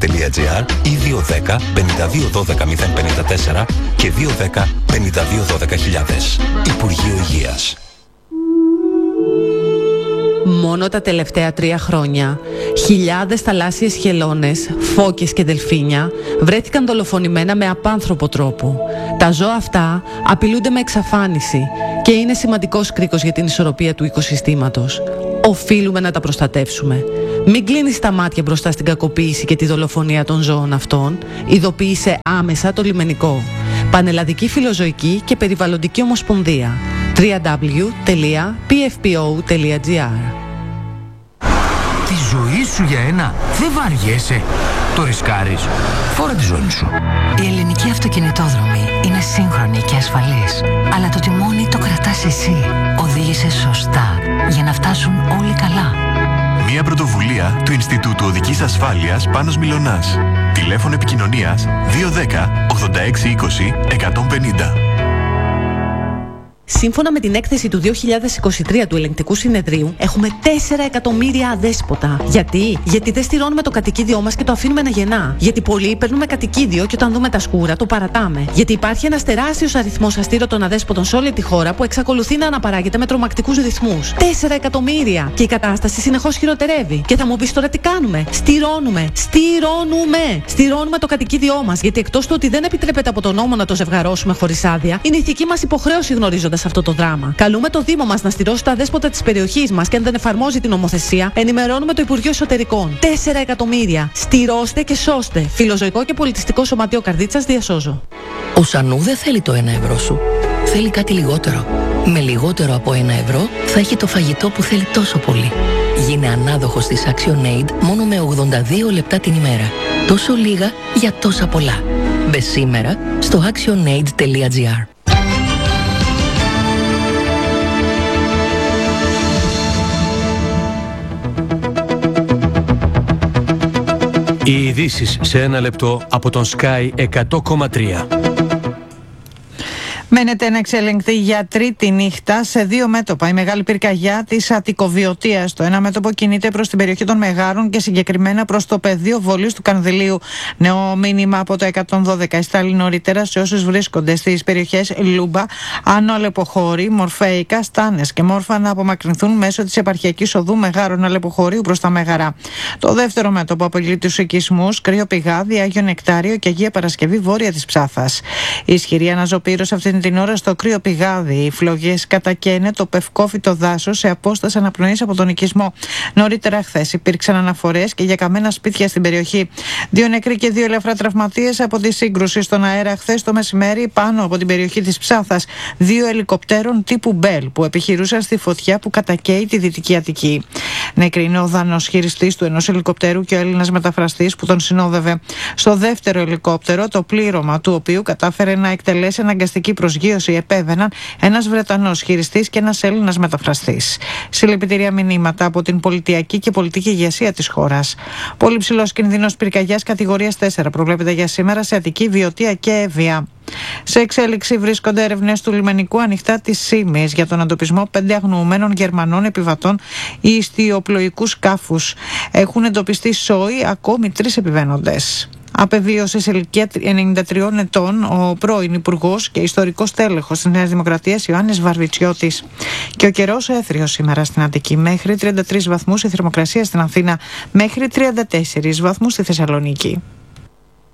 www.ecosystem.gr ή 210 52 12 054 και 210 52 12 χιλιάδες. Υπουργείο Υγείας. Μόνο τα τελευταία 3 χρόνια, χιλιάδες θαλάσσιες χελώνες, φώκες και δελφίνια βρέθηκαν δολοφονημένα με απάνθρωπο τρόπο. Τα ζώα αυτά απειλούνται με εξαφάνιση και είναι σημαντικός κρίκος για την ισορροπία του οικοσυστήματος. Οφείλουμε να τα προστατεύσουμε. Μην κλείνεις τα μάτια μπροστά στην κακοποίηση και τη δολοφονία των ζώων αυτών. Ειδοποίησε άμεσα το λιμενικό. Πανελλαδική Φιλοζωική και Περιβαλλοντική Ομοσπονδία. www.pfpo.gr. Τη ζωή σου για ένα δεν βαριέσαι. Το ρισκάρεις. Φόρα τη ζώνη σου. Η ελληνική αυτοκινητόδρομη είναι σύγχρονη και ασφαλής. Αλλά το τιμόνι το κρατάς εσύ. Οδήγησε σωστά για να φτάσουν όλοι καλά. Μια πρωτοβουλία του Ινστιτούτου Οδικής Ασφάλειας Πάνος Μιλωνάς. Τηλέφωνο επικοινωνίας 210 86 20 150. Σύμφωνα με την έκθεση του 2023 του Ελεγκτικού Συνεδρίου, έχουμε 4 εκατομμύρια αδέσποτα. Γιατί δεν στηρώνουμε το κατοικίδιό μας και το αφήνουμε να γεννά. Γιατί πολλοί παίρνουμε κατοικίδιο και όταν δούμε τα σκούρα το παρατάμε. Γιατί υπάρχει ένας τεράστιος αριθμός αστήρωτων αδέσποτων σε όλη τη χώρα που εξακολουθεί να αναπαράγεται με τρομακτικούς ρυθμούς. 4 εκατομμύρια! Και η κατάσταση συνεχώς χειροτερεύει. Και θα μου πεις τώρα τι κάνουμε. Στηρώνουμε το κατοικίδιό μας. Γιατί εκτός του ότι δεν επιτρέπεται από τον νόμο να το ζευγαρώσουμε χωρίς άδεια, είναι ηθική μας υποχρέωση γνωρίζοντας αυτό το δράμα. Καλούμε το Δήμο μας να στηρώσει τα αδέσποτα της περιοχής μας και αν δεν εφαρμόζει την νομοθεσία, ενημερώνουμε το Υπουργείο Εσωτερικών. 4 εκατομμύρια. Στηρώστε και σώστε. Φιλοζωικό και Πολιτιστικό Σωματείο Καρδίτσας διασώζω. Ο Σανού δεν θέλει το 1 ευρώ σου. Θέλει κάτι λιγότερο. Με λιγότερο από 1 ευρώ θα έχει το φαγητό που θέλει τόσο πολύ. Γίνε ανάδοχος της ActionAid μόνο με 82 λεπτά την ημέρα. Τόσο λίγα για τόσα πολλά. Μπε σήμερα στο actionaid.gr. Οι ειδήσεις σε 1 λεπτό από τον Sky 100,3. Μένεται ανεξέλεγκτη για τρίτη νύχτα σε 2 μέτωπα η μεγάλη πυρκαγιά της Αττικοβιωτίας. Το ένα μέτωπο κινείται προς την περιοχή των Μεγάρων και συγκεκριμένα προς το πεδίο βολής του Κανδυλίου. Νέο μήνυμα από το 112 εστάλει νωρίτερα σε όσους βρίσκονται στις περιοχές Λούμπα, Άνω Αλεποχώρη, Μορφέικα, Στάνες και Μόρφα να απομακρυνθούν μέσω της επαρχιακής οδού Μεγάρων Αλεποχωρίου προς τα Μέγαρα. Το δεύτερο μέτωπο απειλεί τους οικισμούς Κρύο Πηγάδι, Άγιο Νεκτάριο και Αγία Παρασκευή βόρεια της Ψάθας. Η ισχυρή αναζωπήρωση αυτή την ώρα στο Κρύο Πηγάδι. Οι φλογές κατακαίνε το πευκόφυτο δάσος σε απόσταση αναπνοής από τον οικισμό. Νωρίτερα χθες υπήρξαν αναφορές και για καμένα σπίτια στην περιοχή. 2 νεκροί και 2 ελαφρά τραυματίες από τη σύγκρουση στον αέρα χθες το μεσημέρι πάνω από την περιοχή της Ψάθας. 2 ελικοπτέρων τύπου Μπέλ που επιχειρούσαν στη φωτιά που κατακαίει τη Δυτική Αττική. Νεκρή είναι ο Δανός χειριστής του ενός ελικοπτέρου και ο Έλληνας μεταφραστής που τον συνόδευε. Στο δεύτερο ελικόπτερο, το πλήρωμα του οποίου κατάφερε να εκτελέσει αναγκαστική προσγείωση, επέβαιναν ένας Βρετανός χειριστής και ένας Έλληνας μεταφραστής. Συλληπιτήρια μηνύματα από την πολιτιακή και πολιτική ηγεσία της χώρας. Πολύ ψηλός κινδύνος πυρκαγιάς κατηγορίας 4 προβλέπεται για σήμερα σε Αττική, Βιωτία και Εύβοια. Σε εξέλιξη βρίσκονται έρευνες του λιμενικού ανοιχτά της Σύμης για τον εντοπισμό 5 αγνοωμένων Γερμανών επιβατών ιστιοπλοϊκούς σκάφους. Έχουν εντοπιστεί σόι ακόμη 3 επιβαίνοντες. Απεβίωσε σε ηλικία 93 ετών ο πρώην Υπουργός και ιστορικός τέλεχος της Νέας Δημοκρατίας Ιωάννης Βαρβιτσιώτης. Και ο καιρός έθριος σήμερα στην Αττική, μέχρι 33 βαθμούς η θερμοκρασία στην Αθήνα, μέχρι 34 βαθμούς στη Θεσσαλονίκη.